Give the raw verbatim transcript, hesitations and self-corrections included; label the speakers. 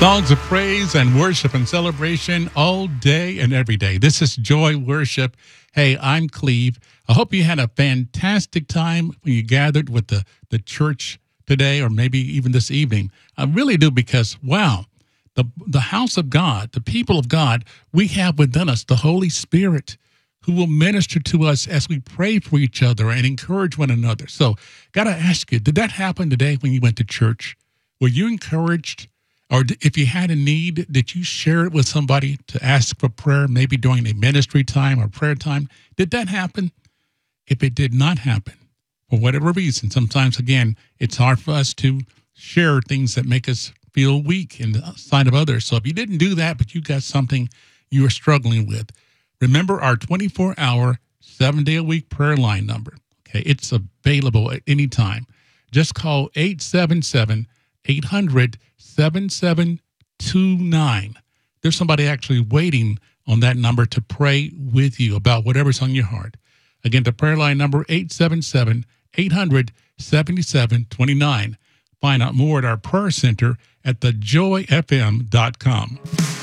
Speaker 1: Songs of praise and worship and celebration all day and every day. This is Joy Worship. Hey, I'm Cleve. I hope you had a fantastic time when you gathered with the, the church today or maybe even this evening. I really do because, wow, the, the house of God, the people of God, we have within us the Holy Spirit who will minister to us as we pray for each other and encourage one another. So, got to ask you, did that happen today when you went to church? Were you encouraged? Or if you had a need, did you share it with somebody to ask for prayer, maybe during a ministry time or prayer time? Did that happen? If it did not happen, for whatever reason, sometimes, again, it's hard for us to share things that make us feel weak in the sight of others. So if you didn't do that, but you got something you are struggling with, remember our twenty-four hour, seven-day-a-week prayer line number. Okay, it's available at any time. Just call eight seven seven, eight hundred, seven seven two nine. There's somebody actually waiting on that number to pray with you about whatever's on your heart. Again, the prayer line number, eight seven seven, eight hundred, seven seven two nine. Find out more at our prayer center at the joy f m dot com.